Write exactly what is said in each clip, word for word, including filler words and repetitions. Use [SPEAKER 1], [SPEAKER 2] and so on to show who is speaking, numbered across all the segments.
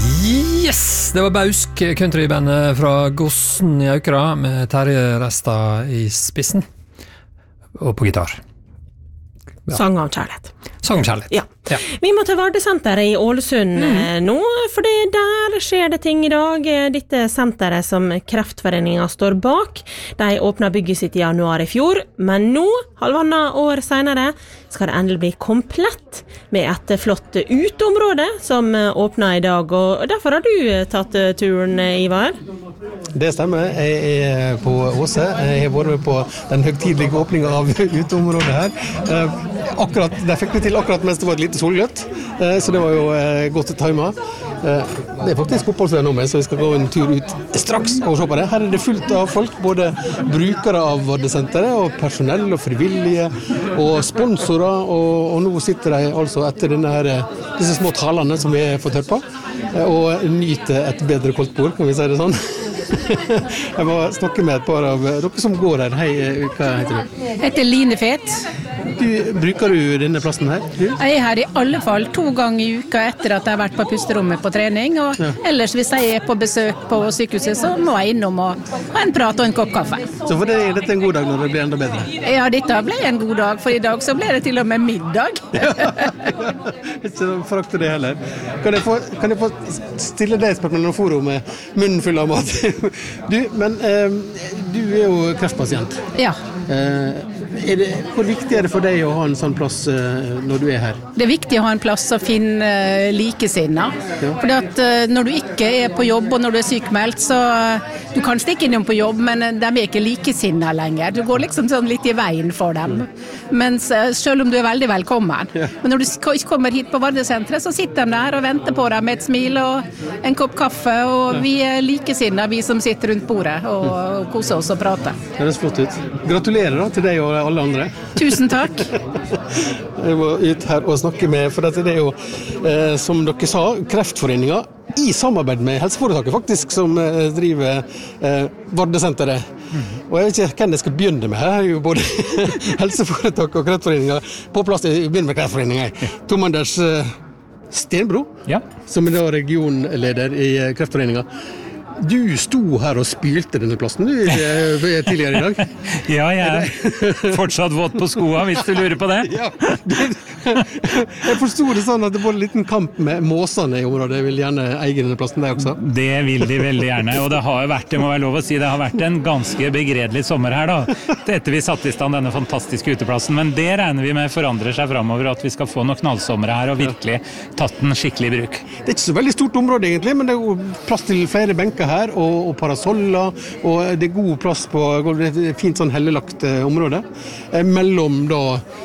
[SPEAKER 1] Yes, det var Bausk, countrybandet fra Gossen i Aukra med Terje Resta i spissen og på gitar.
[SPEAKER 2] Ja. Sang om kjærlighet.
[SPEAKER 1] Sang om kjærlighet.
[SPEAKER 2] Ja. Ja. Vi må til Vardesenteret i Ålesund mm. nå, for det der skjer det ting i dag. Dette senteret som Kreftforeningen står bak, de åpnet bygget sitt i januar i fjor, men nå, halvannet år senere, skal det endelig bli komplett med et flott uteområde som åpner i dag, og derfor har du tatt turen, Ivar?
[SPEAKER 3] Det stemmer. Jeg er på Åse. Jeg har vært med på den høytidelige åpningen av uteområdet her. Akkurat, der fikk vi til akkurat mens det var et lite solgløtt, så det var jo godt timet. Det er faktisk oppholdsvei nå med, så vi skal gå en tur ut straks og se på det. Her er det fullt av folk, både brukere av Vardesenteret, og personell og frivillige, og sponsorer, og, og nå sitter de altså etter denne her, disse små talene som vi har fått høre på, og nyter et bedre koldtbord, kan vi si det sånn. Jeg må snakke med et par av dere som går her. Hei, hva heter du?
[SPEAKER 4] Jeg heter Line Fet.
[SPEAKER 3] Du, bruker du denne plassen her? Du?
[SPEAKER 4] Jeg er her i alle fall to ganger i uka etter at jeg har vært på pusterommet på trening, og ja. Ellers hvis jeg er på besøk på sykehuset, så må jeg innom og ha en prat og en kopp kaffe.
[SPEAKER 3] Så for det er dette en god dag når det blir enda bedre?
[SPEAKER 4] Ja, dette ble en god dag, for i dag så ble det til og med middag.
[SPEAKER 3] Ja, ikke forakte det heller. Kan jeg få, kan jeg få stille deg spørsmål når forum med munnen full av mat? Du, men eh, du er jo kreftpasient.
[SPEAKER 4] Ja.
[SPEAKER 3] Eh, er det, hvor viktig er det for deg å ha en sånn plass eh, når du er her?
[SPEAKER 4] Det er viktig å ha en plass å finne uh, likesinnet. Ja. Fordi at uh, når du ikke er på jobb og når du er sykmeldt, så uh, du kan stikke innom på jobb, men uh, de er ikke likesinnet lenger. Du går liksom sånn litt i veien for dem. Mm. Mens uh, selv om du er veldig velkommen. Ja. Men når du ikke kommer hit på Vardesenteret, så sitter de der og venter på deg med et smil og en kopp kaffe, og ja. Vi er likesinnet, vi som sitter rundt bordet og, og koser oss og prater.
[SPEAKER 3] Det høres flott ut. Gratulerer da til deg og alle andre.
[SPEAKER 4] Tusen takk.
[SPEAKER 3] Jeg må ut her og snakke med, for dette er jo, eh, som dere sa, Kreftforeningen i samarbeid med helseforetaket faktisk, som eh, driver eh, Vardesenteret. Mm. Og jeg vet ikke hvem jeg skal begynne med her. Her er jo både helseforetaket og Kreftforeningen på plass. Jeg begynner med Kreftforeningen. Tom Anders eh, Stenbro, ja. Som er da regionleder i Kreftforeningen. Du sto her og spylte denne plassen du, tidligere i dag.
[SPEAKER 5] Ja, jeg er fortsatt våt på skoa, hvis du lurer på det.
[SPEAKER 3] Ja, det, jeg forstod det sånn at det var en liten kamp med måsene i området. Jeg vil gjerne eie denne plassen der også.
[SPEAKER 5] Det vil de veldig gjerne, og det har vært, det må være lov å si, det har vært en ganske begredelig sommer her da. Etter vi satte i stand denne fantastiske uteplassen, men det regner vi med forandrer seg fremover, at vi skal få noen knallsommere her og virkelig tatt den skikkelig i bruk.
[SPEAKER 3] Det er ikke så veldig stort område egentlig, men det er jo plass til flere benker her, og, og parasoller, og det er god plass på et fint sånn hellelagt eh, område, eh, mellom da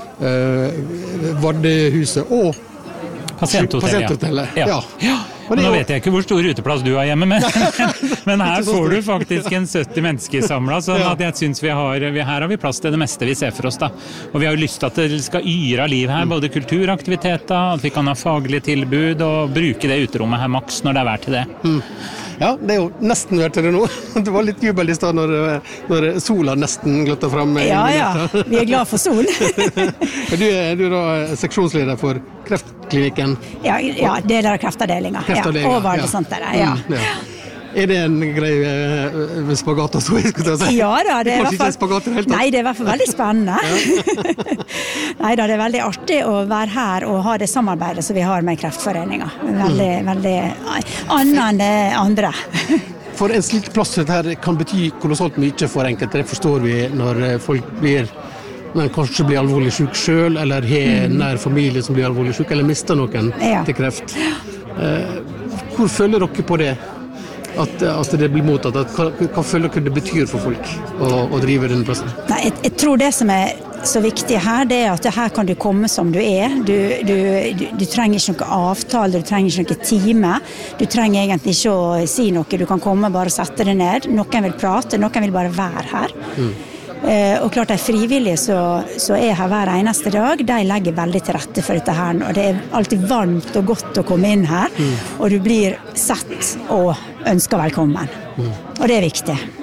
[SPEAKER 3] eh, Vardehuset og
[SPEAKER 5] Pasienthotellet.
[SPEAKER 3] Pasienthotellet. Ja. Ja.
[SPEAKER 5] Ja. Nå vet jeg ikke hvor stor uteplass du har hjemme med, men her får du faktisk en sytti mennesker samlet, så at jeg synes vi har, vi, her har vi plass til det meste vi ser for oss da. Og vi har jo lyst til at det skal yre av liv her, både kulturaktiviteter, at vi kan ha faglige tilbud, og bruke det uterommet her maks når det er vært til det.
[SPEAKER 3] Mm. Ja, det er jo nesten vært til det nå. Det var litt jubel i sted når, når sola nesten gløtta frem.
[SPEAKER 6] Ja, ja, vi er glad for sol.
[SPEAKER 3] du, er, du er da seksjonsleder for Kreftklinikken?
[SPEAKER 6] Ja, ja deler av kreftavdelingen.
[SPEAKER 3] kreftavdelingen.
[SPEAKER 6] Ja, og Vardesenteret, ja.
[SPEAKER 3] Mm, ja. Er det en grei uh, spagat også, jeg skulle si?
[SPEAKER 6] Ja da, det er,
[SPEAKER 3] det er i hvert fall,
[SPEAKER 6] nei, det er i hvert fall veldig spennende. Nei da, det er veldig artig å være her og ha det samarbeidet som vi har med Kreftforeningen. Veldig, mm. veldig annet enn det andre.
[SPEAKER 3] For en slik plass her kan bety kolossalt mye for enkelte, det forstår vi når folk blir men kanskje blir alvorlig syk selv, eller har mm. nær familie som blir alvorlig syk, eller mister noen ja. Til kreft. Uh, hvor føler dere på det? At, at det blir mottatt, at, hva, hva føler dere det betyr for folk å, å drive denne plassen?
[SPEAKER 6] Nei, jeg, jeg tror det som er så viktig her, det er at her kan du komme som du er. Du, du, du, du trenger ikke noen avtale, du trenger ikke noen time. Du trenger egentlig ikke å si noe, du kan komme og bare sette deg ned. Noen vil prate, noen vil bare være her. Mm. Uh, og klart de frivillige som er her hver eneste dag, de legger veldig til rette for dette her, og det er alltid varmt og godt å komme inn her, mm. og du blir sett og ønsker velkommen. Mm. Og det er viktig.
[SPEAKER 3] Ja.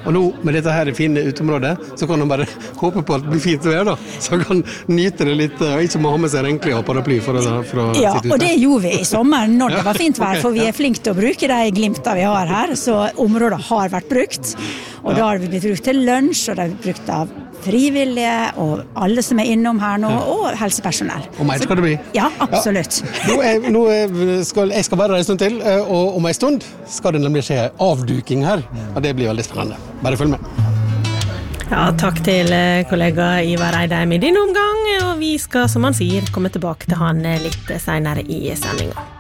[SPEAKER 3] Og nå, med dette her fine uteområdet, så kan han bare håpe på at det blir fint vær da. Så han kan nyte det litt, og ikke må ha med seg renkelig og paraply for å, for å
[SPEAKER 6] ja,
[SPEAKER 3] sitte ute.
[SPEAKER 6] Og det gjorde vi i sommer når det var fint vær, for vi er flinke til å bruke de glimta vi har her, så området har vært brukt. Og da har vi blitt brukt til lunsj, og det har vi brukt av frivillige, og alle som er innom her nå, og helsepersonell.
[SPEAKER 3] Og mer skal det bli.
[SPEAKER 6] Ja, absolutt.
[SPEAKER 3] Ja. Nå, er, nå er, skal, jeg skal være her en stund til, og om en stund skal det nemlig skje avduking her, og det blir veldig spennende. Bare følg med.
[SPEAKER 2] Ja, takk til kollega Ivar Eidheim i din omgang, og vi skal, som han sier, komme tilbake til han litt senere i sendingen.